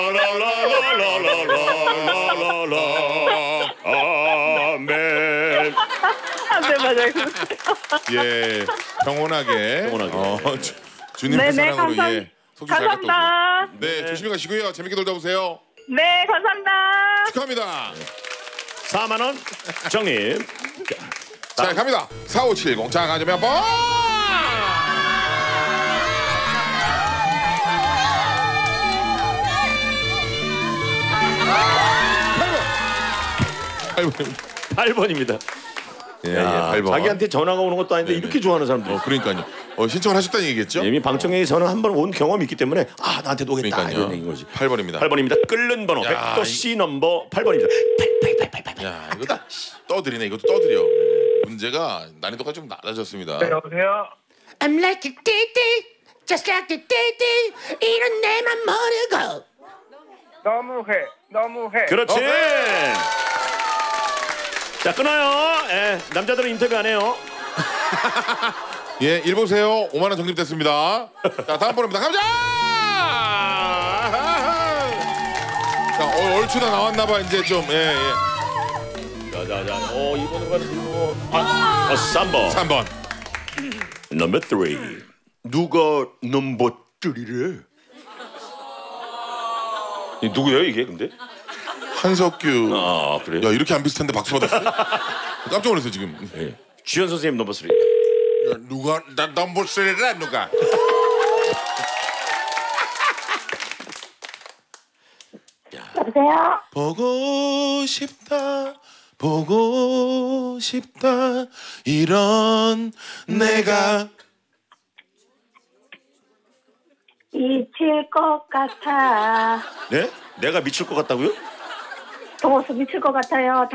라라라라라라라라라 아멘. 네, 맞아요. 예, 평온하게. 평온하게. 주님의 네네, 사랑으로 예, 속시 잘 갔다 오세요. 감사합니다. 네, 조심히 가시고요. 재밌게 놀다 오세요. 네, 감사합니다. 축하합니다. 4만 원 정립. 자, 갑니다. 4570. 자, 가자 몇 번? 8번. 8번입니다. 예, 8번. 자기한테 전화가 오는 것도 아닌데 네네. 이렇게 좋아하는 사람들. 그러니까요. 신청을 하셨다는 얘기겠죠? 이미 방청객이 저는 한 번 온 경험이 있기 때문에 나한테도 오겠다 그러니까요. 이런 얘기인 거지. 8번입니다. 8번입니다. 끓는 번호. 야, 백도 C 넘버 8번입니다. 8. 야, 이거 떠드리네. 이것도 떠드려. 문제가 난이도가 좀 낮아졌습니다. 여보세요? I'm like a dee just like a dee 이런 내맘 모르고 너무해. 그렇지. 오케이. 자, 끊어요. 예, 남자들은 인터뷰 안 해요. 예, 일 보세요. 5만 원 적립됐습니다. 자, 다음 번호입니다. 가자! 자, 얼추 다 나왔나 봐. 이제 좀 예. 자. 이번으로 가는 그리고 3번. 3번. 넘버 3. 누가 넘버 3래? 누구예요 이게 근데? 한석규. 그래요? 야, 이렇게 안 비슷한데 박수 받았어. 깜짝 놀랐어, 지금. 네. 주현 선생님 넘버 3. 야, 누가 나 넘버 3라 누가? 여보세요? 보고 싶다 이런 내가 미칠 것 같아. 네? 내가 미칠 것 같다고요? 더워서 미칠 것 같아요.